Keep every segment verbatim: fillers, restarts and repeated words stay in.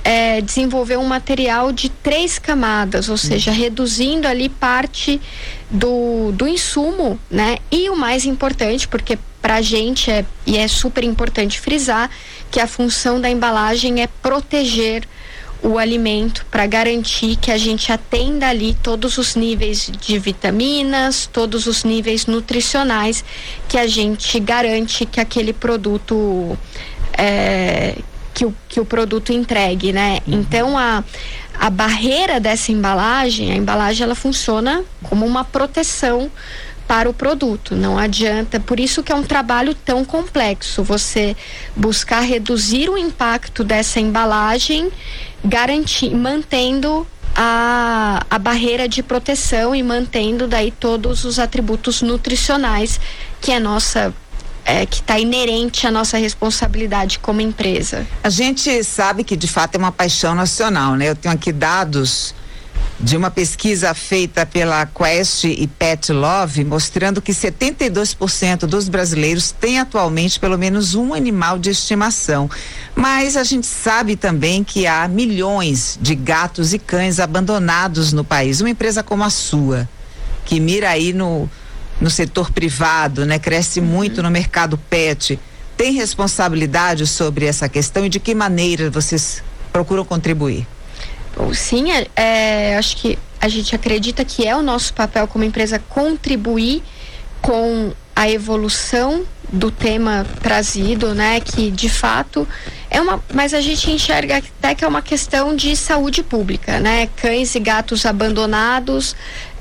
é, desenvolver um material de três camadas, ou seja, reduzindo ali parte do, do insumo, né? E o mais importante, porque pra gente é, e é super importante frisar, que a função da embalagem é proteger o alimento para garantir que a gente atenda ali todos os níveis de vitaminas, todos os níveis nutricionais que a gente garante que aquele produto é, que, o, que o produto entregue, né? Uhum. Então a, a barreira dessa embalagem, a embalagem ela funciona como uma proteção para o produto, não adianta, por isso que é um trabalho tão complexo, você buscar reduzir o impacto dessa embalagem, garantir, mantendo a, a barreira de proteção e mantendo daí todos os atributos nutricionais que é nossa, é, que está inerente à nossa responsabilidade como empresa. A gente sabe que de fato é uma paixão nacional, né? Eu tenho aqui dados de uma pesquisa feita pela Quest e Pet Love, mostrando que setenta e dois por cento dos brasileiros têm atualmente pelo menos um animal de estimação. Mas a gente sabe também que há milhões de gatos e cães abandonados no país. Uma empresa como a sua, que mira aí no, no setor privado, né? Cresce uhum. muito no mercado pet, tem responsabilidade sobre essa questão e de que maneira vocês procuram contribuir? Sim, é, é, acho que a gente acredita que é o nosso papel como empresa contribuir com a evolução do tema trazido, né? Que de fato é uma, mas a gente enxerga até que é uma questão de saúde pública, né? Cães e gatos abandonados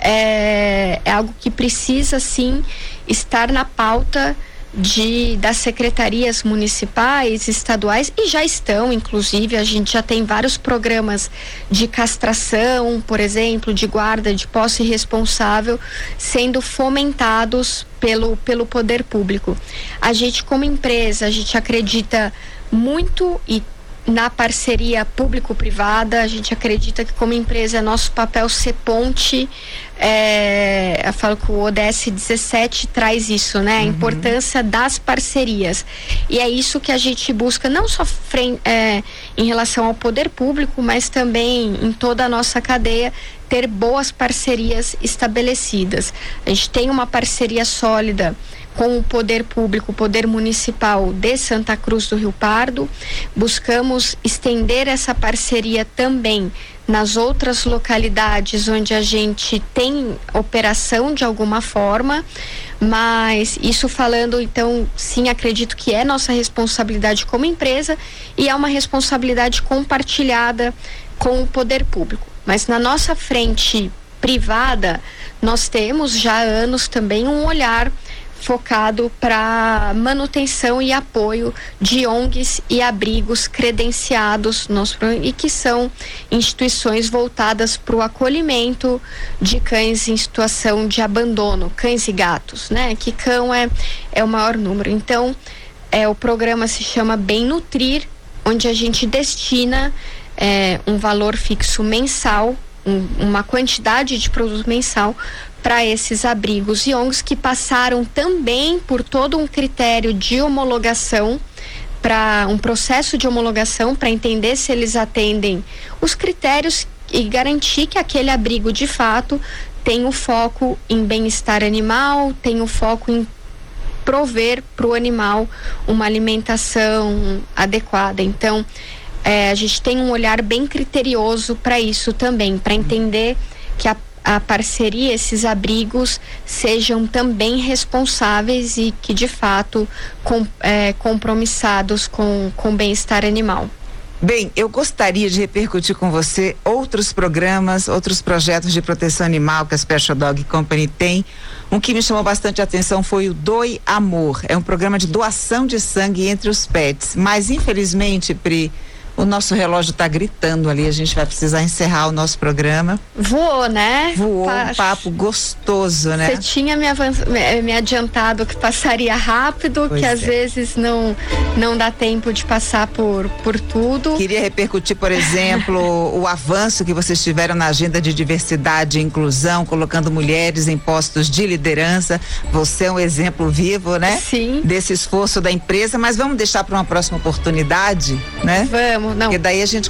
é, é algo que precisa sim estar na pauta de das secretarias municipais, estaduais, e já estão, inclusive, a gente já tem vários programas de castração, por exemplo, de guarda de posse responsável sendo fomentados pelo, pelo poder público. A gente, como empresa, a gente acredita muito e na parceria público-privada, a gente acredita que como empresa é nosso papel ser ponte, é, eu falo que o O D S dezessete traz isso, né? A uhum. importância das parcerias, e é isso que a gente busca, não só frente, é, em relação ao poder público, mas também em toda a nossa cadeia, ter boas parcerias estabelecidas. A gente tem uma parceria sólida com o poder público, o poder municipal de Santa Cruz do Rio Pardo. Buscamos estender essa parceria também nas outras localidades onde a gente tem operação de alguma forma, mas isso falando, então, sim, acredito que é nossa responsabilidade como empresa e é uma responsabilidade compartilhada com o poder público. Mas na nossa frente privada, nós temos já há anos também um olhar focado para manutenção e apoio de O N Gs e abrigos credenciados nos, e que são instituições voltadas para o acolhimento de cães em situação de abandono, cães e gatos, né? Que cão é, é o maior número. Então, é, o programa se chama Bem Nutrir, onde a gente destina é, um valor fixo mensal, um, uma quantidade de produto mensal para esses abrigos e O N Gs que passaram também por todo um critério de homologação, para um processo de homologação para entender se eles atendem os critérios e garantir que aquele abrigo de fato tem o foco em bem-estar animal, tem o foco em prover para o animal uma alimentação adequada. Então, é, a gente tem um olhar bem criterioso para isso também, para entender que a a parceria, esses abrigos sejam também responsáveis e que de fato com, é, compromissados com com o bem-estar animal. Bem, eu gostaria de repercutir com você outros programas, outros projetos de proteção animal que a Special Dog Company tem. Um que me chamou bastante atenção foi o Doe Amor. É um programa de doação de sangue entre os pets, mas infelizmente, Pri, o nosso relógio está gritando ali, a gente vai precisar encerrar o nosso programa. Voou, né? Voou, um papo gostoso, né? Você tinha me, avanç... me adiantado que passaria rápido, pois que é. Às vezes não, não dá tempo de passar por, por tudo. Queria repercutir, por exemplo, o avanço que vocês tiveram na agenda de diversidade e inclusão, colocando mulheres em postos de liderança. Você é um exemplo vivo, né? Sim. Desse esforço da empresa, mas vamos deixar para uma próxima oportunidade, né? Vamos. Não. Porque daí a gente